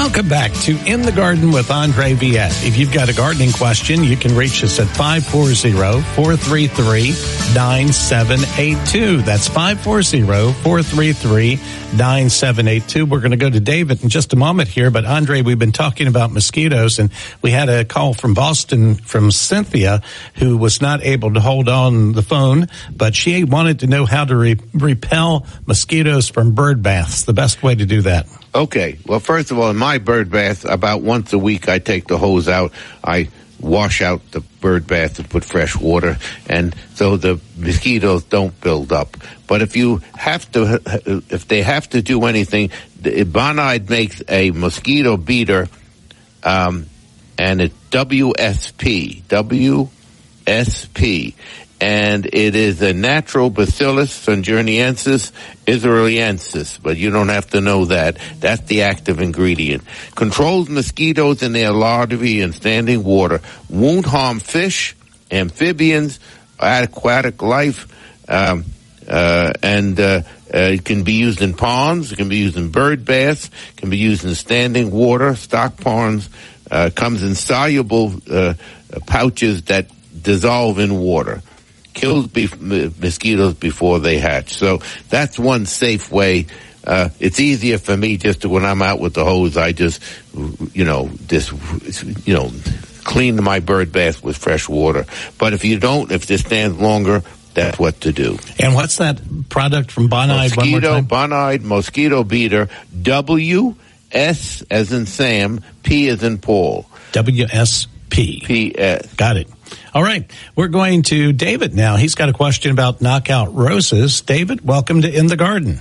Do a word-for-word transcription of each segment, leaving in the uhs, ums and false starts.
Welcome back to In the Garden with Andre Viette. If you've got a gardening question, you can reach us at five four zero, four three three, nine seven eight two. That's five four zero, four three three, nine seven eight two. We're going to go to David in just a moment here, but Andre, we've been talking about mosquitoes, and we had a call from Boston from Cynthia, who was not able to hold on the phone, but she wanted to know how to re- repel mosquitoes from bird baths, the best way to do that. Okay. Well, first of all, in my bird bath, about once a week, I take the hose out. I wash out the bird bath and put fresh water, and so the mosquitoes don't build up. But if you have to, if they have to do anything, Bonide makes a mosquito beater, um, and it's W S P, W S P. And it is a natural Bacillus thuringiensis israeliensis, but you don't have to know that. That's the active ingredient. Controls mosquitoes in their larvae in standing water. Won't harm fish, amphibians, aquatic life, um, uh, and uh, uh, it can be used in ponds, it can be used in bird baths, it can be used in standing water, stock ponds. Uh, comes in soluble uh, pouches that dissolve in water. Kills be- mosquitoes before they hatch. So that's one safe way. Uh, it's easier for me just to, when I'm out with the hose, I just, you know, just, you know, clean my bird bath with fresh water. But if you don't, if this stands longer, that's what to do. And what's that product from Bonide? Mosquito, Bonide Mosquito Beater, W S as in Sam, P as in Paul. W S P. P S. Got it. All right. We're going to David now. He's got a question about knockout roses. David, welcome to In the Garden.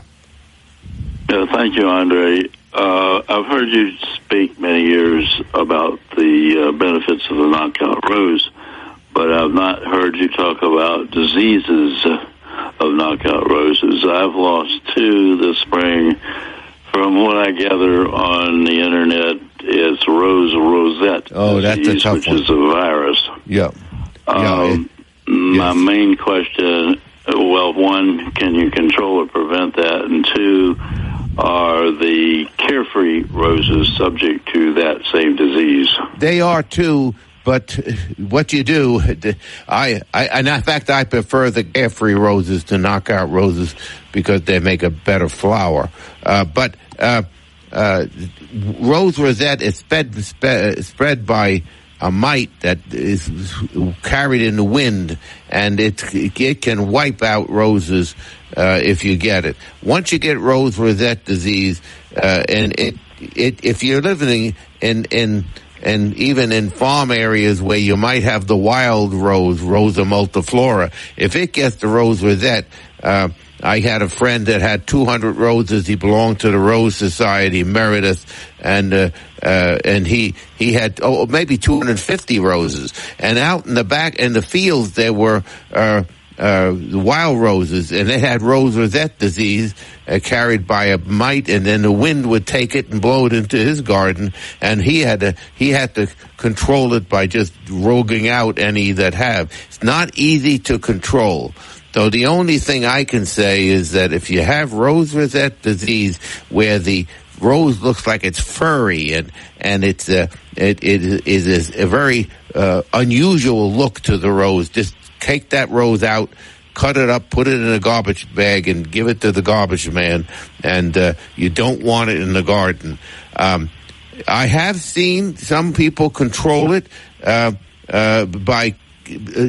Yeah, thank you, Andre. Uh, I've heard you speak many years about the uh, benefits of the knockout rose, but I've not heard you talk about diseases of knockout roses. I've lost two this spring. From what I gather on the internet, it's rose rosette. Oh, that's disease, a tough which one. is a virus. Yeah. Um, yeah it, my yes. main question, well, one, can you control or prevent that? And two, are the carefree roses subject to that same disease? They are too, but what you do, I, I, and in fact, I prefer the carefree roses to knockout roses because they make a better flower. Uh, but uh, uh, rose rosette is spread, spread, spread by a mite that is carried in the wind, and it it can wipe out roses uh, if you get it. Once you get rose rosette disease, uh, and it, it if you're living in in and even in farm areas where you might have the wild rose, Rosa multiflora, if it gets the rose rosette, uh, I had a friend that had two hundred roses. He belonged to the Rose Society, Meredith, and uh, uh, and he he had oh maybe two hundred fifty roses. And out in the back in the fields there were uh, uh, wild roses, and they had rose rosette disease uh, carried by a mite, and then the wind would take it and blow it into his garden, and he had to he had to control it by just roguing out any that have. It's not easy to control. So the only thing I can say is that if you have rose rosette disease where the rose looks like it's furry and and it's a, it, it is a very uh, unusual look to the rose, just take that rose out, cut it up, put it in a garbage bag, and give it to the garbage man. And uh, you don't want it in the garden. Um, I have seen some people control it uh, uh, by